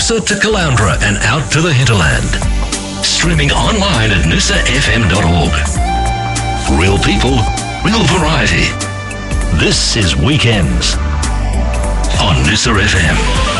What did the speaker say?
Noosa to Caloundra and out to the hinterland. Streaming online at noosafm.org. Real people, real variety. This is Weekends on Noosa FM.